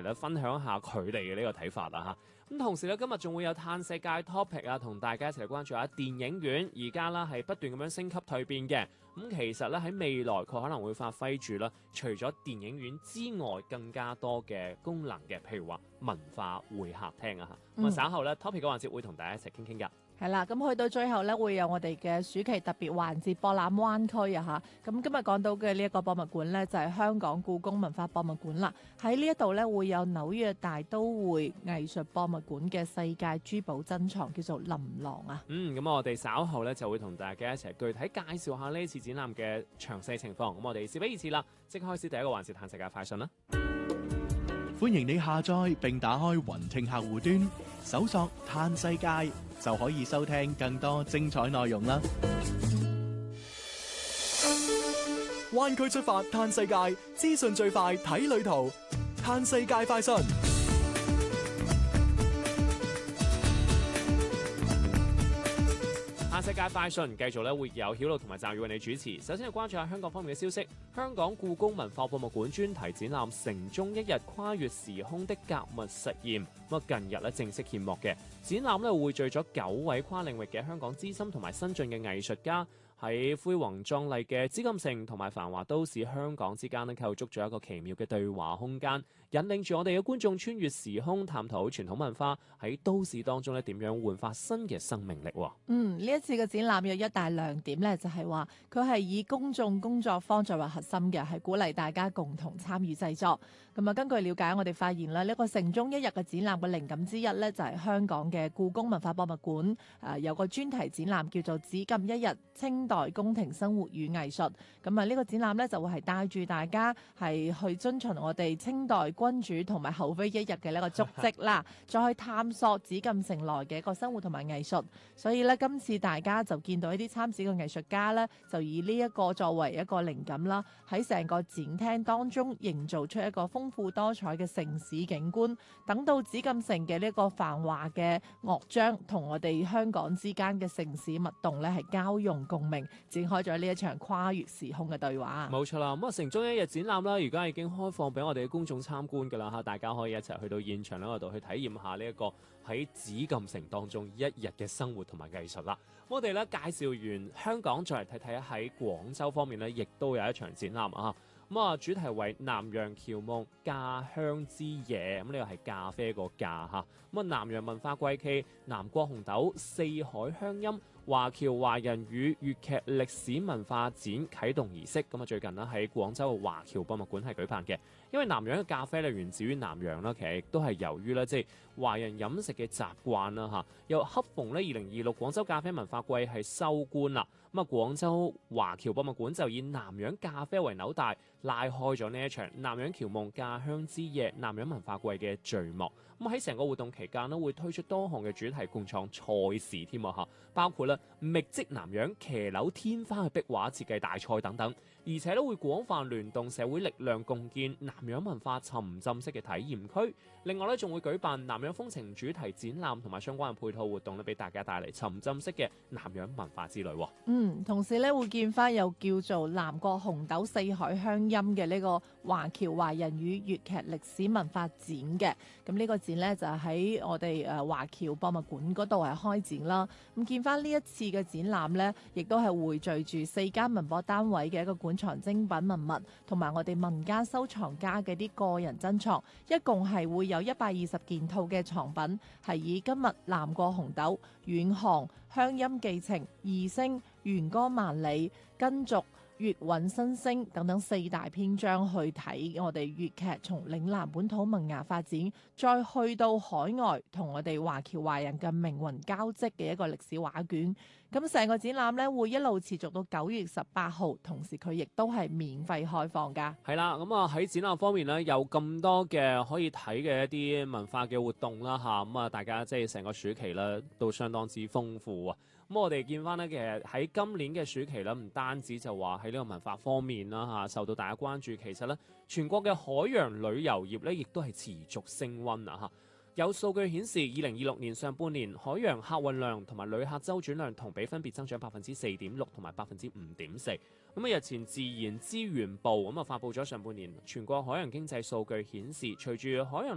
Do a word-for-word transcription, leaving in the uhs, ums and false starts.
咧分享下佢哋嘅呢個睇法啦嚇。咁同時咧，今日仲會有嘆世界 topic 啊，同大家一齊嚟關注下電影院而家啦係不斷咁樣升級蛻變嘅。咁其實咧喺未來佢可能會發揮住啦，除咗電影院之外更加多嘅功能嘅，譬如話文化會客廳啊嚇。咁啊、嗯、稍後咧 topic 嘅環節會同大家一齊傾傾㗎。 係啦，咁去到最後咧，會有我哋嘅暑期特別環節博覽灣區啊嚇。咁今日講到嘅呢一個博物館呢，就係香港故宮文化博物館啦。喺呢一度呢，會有紐約大都會藝術博物館嘅世界珠寶珍藏，叫做琳琅啊。 嗯，咁我哋稍後呢，就會同大家一齊具體介紹下呢次展覽嘅詳細情況。咁我哋事不宜遲啦，即刻開始第一個環節，嘆世界快訊啦。 歡迎你下載並打開雲聽客戶端，搜索嘆世界就可以收聽更多精彩內容啦。灣區出發嘆世界，資訊最快睇旅途，嘆世界快訊。 世界快訊繼續咧會有曉露同埋澤宇為你主持。首先係關注下香港方面嘅消息，香港故宮文化博物館專題展覽《城中一日跨越時空的格物實驗》咁啊，近日咧正式揭幕嘅展覽咧匯聚咗九位跨領域嘅香港資深同埋新進嘅藝術家，喺輝煌壯麗嘅紫禁城同埋繁華都市香港之間咧構築咗一個奇妙嘅對話空間，引領住我哋嘅觀眾穿越時空，探討傳統文化喺都市當中咧點樣煥發新嘅生命力。 嗯，呢一次嘅展覽有一大亮點咧，就係話佢係以公眾工作坊作為核心嘅，係鼓勵大家共同參與製作。咁啊，根據了解，我哋發現啦，呢個城中一日嘅展覽嘅靈感之一咧，就係香港嘅故宮文化博物館誒有個專題展覽叫做《紫禁一日清代宮廷生活與藝術》。咁啊，呢個展覽咧就會係帶住大家係去遵循我哋清代君主同埋后妃一日嘅呢個足跡啦，再去探索紫禁城內嘅一個生活同埋藝術。所以咧，今次大家就見到一啲參展嘅藝術家咧，就以呢一個作為一個靈感啦，喺成個展廳當中營造出一個豐富多彩嘅城市景觀。等到紫禁城嘅呢個繁華嘅樂章同我哋香港之間嘅城市脈動咧，係交融共鳴，展開咗呢一場跨越時空嘅對話。 冇錯啦，咁啊城中一日展覽啦，而家已經開放俾我哋嘅公眾參觀噶啦嚇，大家可以一齊去到現場嗰度去體驗下呢一個喺紫禁城當中一日嘅生活同埋藝術啦。我哋咧介紹完香港，再嚟睇睇喺廣州方面咧，亦都有一場展覽啊。咁啊，主題為南洋僑夢咖香之夜，咁呢個係咖啡個咖嚇。咁啊，南洋文化季暨南國紅豆四海鄉音華僑華人與粵劇歷史文化展啟動儀式，咁啊最近呢喺廣州嘅華僑博物館係舉辦嘅。因為南洋嘅咖啡咧源自於南洋啦，其實亦都係由於咧即係華人飲食嘅習慣啦嚇。又恰逢咧二零二六廣州咖啡文化季係收官啦，咁啊廣州華僑博物館就以南洋咖啡為紐帶，拉開咗呢一場南洋僑夢咖香之夜南洋文化季嘅序幕。咁喺成個活動期間呢，會推出多項嘅主題共創賽事添啊嚇，包括咧覓跡南洋騎樓天花嘅壁畫設計大賽等等，而且咧會廣泛聯動社會力量，共建南洋文化沉浸式嘅體驗區。另外咧仲會舉辦南洋風情主題展覽同埋相關嘅配套活動咧，俾大家帶嚟沉浸式嘅南洋文化之旅。 嗯，同時咧會見翻又叫做南國紅豆四海鄉音嘅呢個華僑華人與粵劇歷史文化展嘅。咁呢個展呢，就喺我哋誒華僑博物館嗰度係開展啦。咁見翻呢一次嘅展覽呢，亦都係匯聚住四間文博單位嘅一個館藏精品文物，同埋我哋民間收藏家嘅啲個人珍藏，一共係會有一百二十件套嘅藏品，係以今日南國紅豆、遠航、鄉音寄情、異聲、弦歌萬里、根續、粵韻新聲等等四大篇章去睇我哋粵劇從嶺南本土萌芽發展，再去到海外同我哋華僑華人嘅命運交織嘅一個歷史畫卷。咁成個展覽咧會一路持續到九月十八號，同時佢亦都係免費開放噶。 係啦，咁啊喺展覽方面咧有咁多嘅可以睇嘅一啲文化嘅活動啦吓，咁啊大家即係成個暑期咧都相當之豐富啊。咁我哋見翻咧，其實喺今年嘅暑期咧，唔單止就話喺呢個文化方面啦嚇受到大家關注，其實咧全國嘅海洋旅遊業咧，亦都係持續升溫啊嚇。有數據顯示，二零二六年上半年海洋客運量同埋旅客周轉量同比分別增長百分之四點六同埋百分之五點四。咁啊，日前自然資源部咁啊發布咗上半年全國海洋經濟數據顯示，隨住海洋